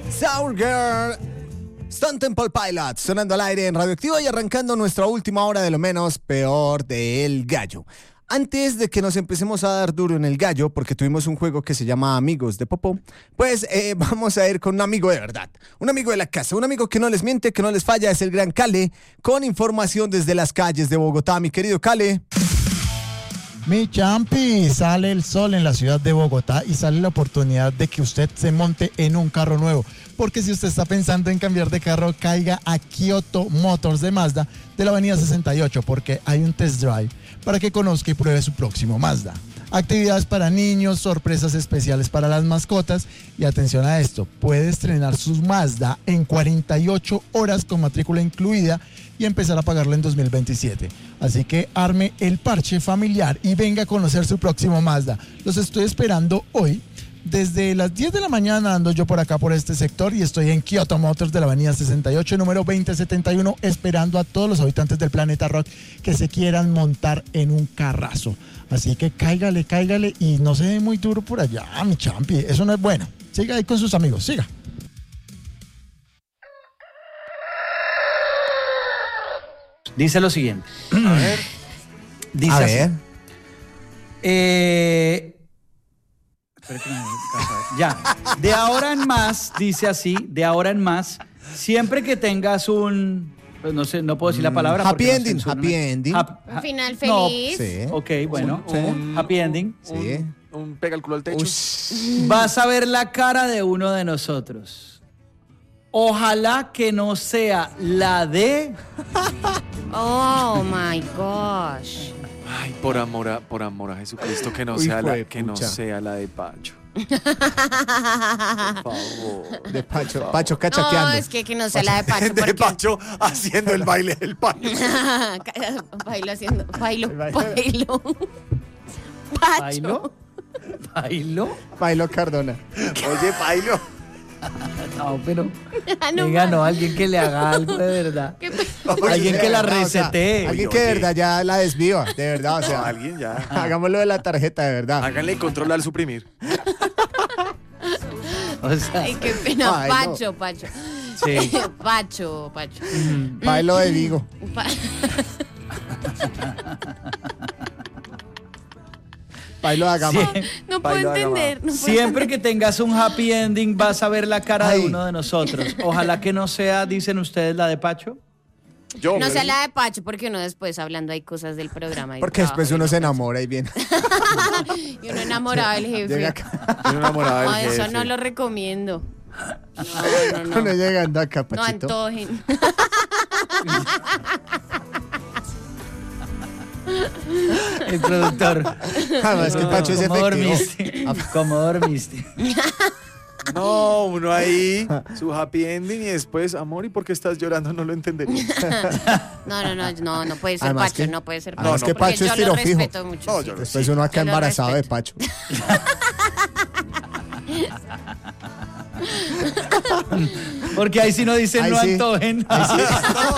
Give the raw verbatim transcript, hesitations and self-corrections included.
Sour Girl, Stone Temple Pilots, sonando al aire en Radioactivo y arrancando nuestra última hora de lo menos peor del gallo. Antes de que nos empecemos a dar duro en el gallo, porque tuvimos un juego que se llama Amigos de Popó, pues eh, vamos a ir con un amigo de verdad, un amigo de la casa, un amigo que no les miente, que no les falla, es el gran Cale, con información desde las calles de Bogotá. Mi querido Cale. Mi champi, sale el sol en la ciudad de Bogotá y sale la oportunidad de que usted se monte en un carro nuevo. Porque si usted está pensando en cambiar de carro, caiga a Kyoto Motors de Mazda de la avenida sesenta y ocho, porque hay un test drive para que conozca y pruebe su próximo Mazda. Actividades para niños, sorpresas especiales para las mascotas y atención a esto, puede estrenar su Mazda en cuarenta y ocho horas con matrícula incluida y empezar a pagarlo en dos mil veintisiete. Así que arme el parche familiar y venga a conocer su próximo Mazda. Los estoy esperando hoy. Desde las diez de la mañana ando yo por acá, por este sector, y estoy en Kyoto Motors de la avenida sesenta y ocho, número veinte setenta y uno, esperando a todos los habitantes del planeta rock que se quieran montar en un carrazo. Así que cáigale, cáigale y no se dé muy duro por allá, mi champi. Eso no es bueno. Siga ahí con sus amigos, siga. Dice lo siguiente. A ver. Dice a así. ver. Eh... Ya, de ahora en más, dice así, de ahora en más, siempre que tengas un, pues no sé, no puedo decir la palabra. Happy no ending, censuran. happy ending. Hap- Un ha- final no, feliz. Sí. ok, bueno, Sí. un happy ending. Sí. Un, un pega el culo al techo. Uy. Vas a ver la cara de uno de nosotros. Ojalá que no sea la de... Oh my gosh. Ay, por amor a, por amor a Jesucristo, que no Uy, sea la, jue que no pucha. sea la de Pacho. Por favor. De Pacho, Pacho No, cachateando. es que, que no sea la de Pacho. De Porque... Pacho haciendo el baile del Pacho. bailo haciendo. Bailo. baile. Bailo. Pacho. ¿Bailo? ¿Bailo? Bailo Cardona. Oye, Pailo. No, pero... Ah, no, Diga, no, man. alguien que le haga algo de verdad. ¿Qué pe- Alguien que la De verdad, o sea, resetee. alguien Oye, que de oye. verdad ya la desviva, de verdad, o No, sea. alguien ya. Hagámoslo de la tarjeta, de verdad. Háganle control al suprimir. O sea, Ay, qué pena. Ay, no. Pacho, Pacho. sí. Pacho, Pacho. Bailo de Vigo. Pa- Bailo de Agama. Sí. No puedo Bailo de entender. No puedo Siempre que tengas un happy ending vas a ver la cara Ay. de uno de nosotros. Ojalá que no sea, dicen ustedes, la de Pacho. Yo, No pero- sea la de Pacho, porque uno después hablando hay cosas del programa. y Porque después trabajo, uno y se no- enamora y viene. Y uno enamorado del jefe. Llega acá. Estoy enamorada del No, eso jefe. no lo recomiendo. No, no, no. Uno llegando acá, No Pachito. antojen. El productor. Además que el Pacho es ¿Cómo efectivo. dormiste? ¿Cómo dormiste? No, uno ahí, su happy ending y después, amor, ¿y por qué estás llorando? No lo entendería. No, no, no, no, no puede ser Además Pacho, que- no puede ser Pacho. además que porque Pacho es yo tiro lo fijo. respeto mucho. No, sí. yo lo Después Sí, uno acá yo lo embarazado de respeto. Pacho. Porque ahí sí no dicen Ahí no sí. antojen. Ahí sí.